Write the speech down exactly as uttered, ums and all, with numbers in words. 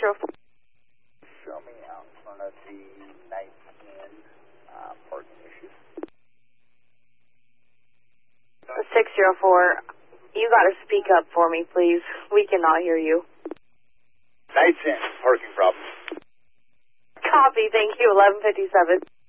zero four. Show me out in front of the Knights Inn uh, parking issue. six zero four, you got to speak up for me, please. We cannot hear you. Knights Inn, parking problem. Copy, thank you, eleven fifty-seven.